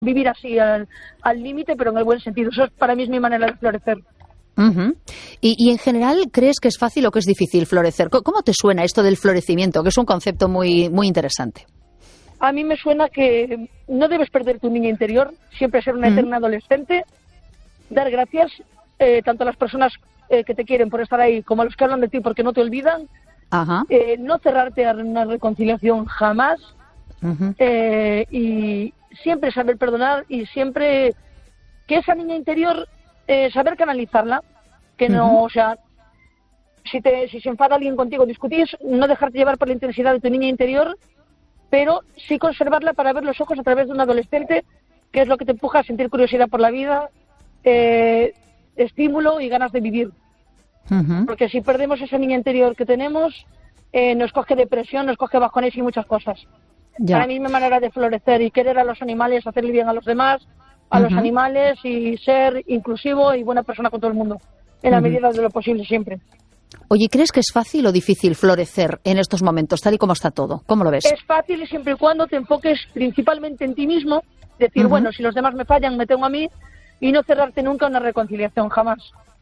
vivir así al límite, pero en el buen sentido. Eso para mí es mi manera de florecer. Uh-huh. Y en general, ¿crees que es fácil o que es difícil florecer? ¿Cómo te suena esto del florecimiento, que es un concepto muy, muy interesante? A mí me suena que no debes perder tu niña interior, siempre ser una eterna adolescente, dar gracias tanto a las personas que te quieren por estar ahí como a los que hablan de ti porque no te olvidan. Ajá. No cerrarte a una reconciliación jamás. Uh-huh. Y siempre saber perdonar y siempre que esa niña interior saber canalizarla, que no, o sea, si se enfada alguien contigo, discutís, no dejarte llevar por la intensidad de tu niña interior, pero sí conservarla para ver los ojos a través de un adolescente, que es lo que te empuja a sentir curiosidad por la vida, estímulo y ganas de vivir. Uh-huh. Porque si perdemos esa niña interior que tenemos, nos coge depresión, nos coge bajones y muchas cosas. Ya. Para mí mi manera de florecer y querer a los animales, hacerle bien a los demás, a los animales y ser inclusivo y buena persona con todo el mundo, en la medida de lo posible siempre. Oye, ¿crees que es fácil o difícil florecer en estos momentos, tal y como está todo? ¿Cómo lo ves? Es fácil siempre y cuando te enfoques principalmente en ti mismo, decir, bueno, si los demás me fallan, me tengo a mí, y no cerrarte nunca a una reconciliación, jamás.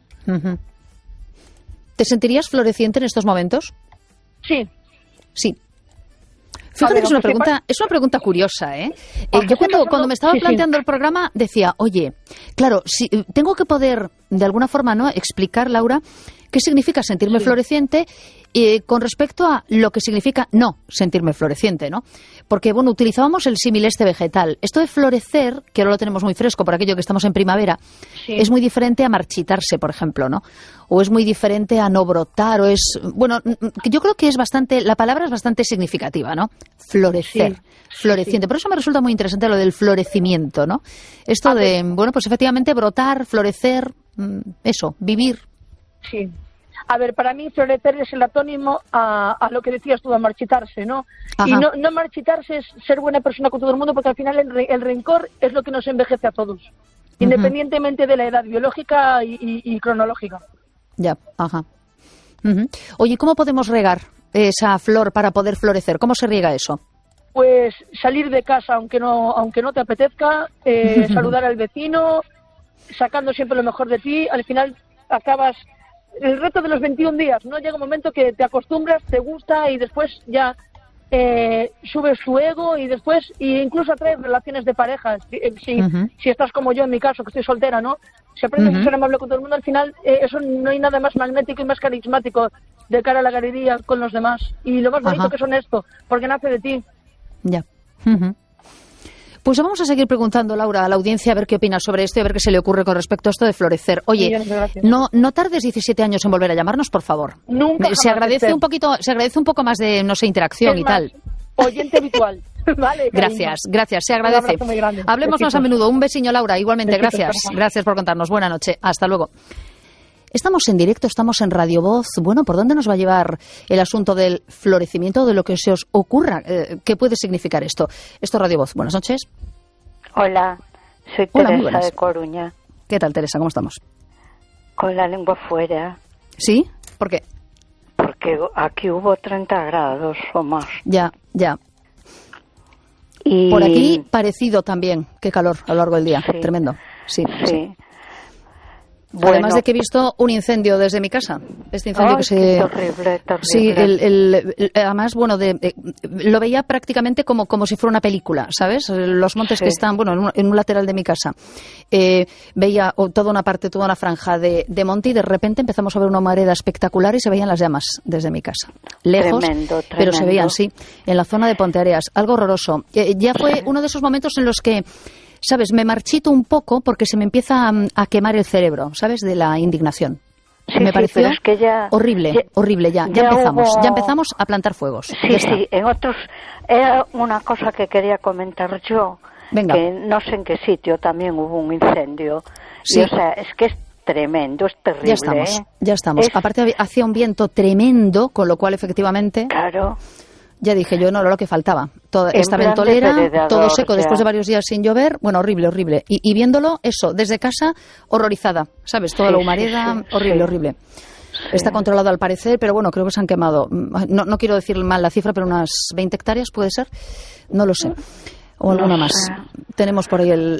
¿Te sentirías floreciente en estos momentos? Sí. Sí. Fíjate que es una pregunta curiosa, ¿eh? Yo cuando me estaba planteando el programa decía, oye, claro, si, tengo que poder, de alguna forma, ¿no?, explicar, Laura, qué significa sentirme floreciente con respecto a lo que significa no sentirme floreciente, ¿no? Porque, bueno, utilizábamos el símil vegetal. Esto de florecer, que ahora lo tenemos muy fresco por aquello que estamos en primavera, es muy diferente a marchitarse, por ejemplo, ¿no? O es muy diferente a no brotar, o es... Bueno, yo creo que es bastante... La palabra es bastante significativa, ¿no? Florecer, floreciente. Por eso me resulta muy interesante lo del florecimiento, ¿no? Esto de, bueno, pues efectivamente brotar, florecer, eso, vivir. Sí. A ver, para mí florecer es el antónimo a lo que decías tú, a marchitarse, ¿no? Ajá. Y no marchitarse es ser buena persona con todo el mundo, porque al final el rencor es lo que nos envejece a todos, independientemente de la edad biológica y cronológica. Ya, ajá. Oye, ¿cómo podemos regar esa flor para poder florecer? ¿Cómo se riega eso? Pues salir de casa aunque no te apetezca, saludar al vecino, sacando siempre lo mejor de ti. Al final acabas... El reto de los 21 días, ¿no? Llega un momento que te acostumbras, te gusta y después ya subes su ego y después incluso atraes relaciones de pareja. Si estás como yo, en mi caso, que estoy soltera, ¿no? Si aprendes a ser amable con todo el mundo, al final eso no hay nada más magnético y más carismático de cara a la galería con los demás. Y lo más bonito que es honesto, porque nace de ti. Ya. Pues vamos a seguir preguntando, Laura, a la audiencia a ver qué opina sobre esto y a ver qué se le ocurre con respecto a esto de florecer. Oye, no tardes 17 años en volver a llamarnos, por favor. Nunca. Se agradece un poco más de, no sé, interacción y tal. Oyente habitual. Vale, gracias, se agradece. Hablemos más a menudo. Un besiño, Laura, igualmente. Gracias por contarnos. Buena noche. Hasta luego. Estamos en directo, estamos en Radio Voz. Bueno, ¿por dónde nos va a llevar el asunto del florecimiento, de lo que se os ocurra? ¿Qué puede significar esto? Esto es Radio Voz. Buenas noches. Hola, soy Teresa de Coruña. ¿Qué tal, Teresa? ¿Cómo estamos? Con la lengua fuera. ¿Sí? ¿Por qué? Porque aquí hubo 30 grados o más. Ya. Y... Por aquí parecido también. Qué calor a lo largo del día. Sí. Tremendo. Sí. Bueno, además de que he visto un incendio desde mi casa. Este incendio que se... Terrible. Sí, además, bueno, lo veía prácticamente como si fuera una película, ¿sabes? Los montes que están, bueno, en un lateral de mi casa. Veía toda una franja de monte y de repente empezamos a ver una humareda espectacular y se veían las llamas desde mi casa. Lejos, tremendo. Pero se veían, sí, en la zona de Ponteareas. Algo horroroso. Ya fue uno de esos momentos en los que... ¿Sabes? Me marchito un poco porque se me empieza a quemar el cerebro, ¿sabes? De la indignación. Me pareció es que horrible ya. Ya empezamos a plantar fuegos. Sí, en otros... Era una cosa que quería comentar yo. Venga. Que no sé en qué sitio también hubo un incendio. Sí. Y, o sea, es que es tremendo, es terrible. Ya estamos. Aparte hacía un viento tremendo, con lo cual efectivamente... Claro. Ya dije yo, no era lo que faltaba. Esta ventolera, todo seco, después de varios días sin llover. Bueno, horrible. Y viéndolo, eso, desde casa, horrorizada. ¿Sabes? Toda la humareda, horrible. Está controlado al parecer, pero bueno, creo que se han quemado. No quiero decir mal la cifra, pero unas 20 hectáreas, ¿puede ser? No lo sé. o alguna más. Tenemos por ahí